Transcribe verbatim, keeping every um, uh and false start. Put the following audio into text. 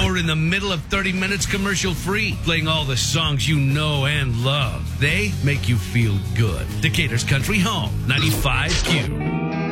hour in the middle of thirty minutes commercial free, playing all the songs you know and love. They make you feel good. Decatur's Country Home, ninety-five Q.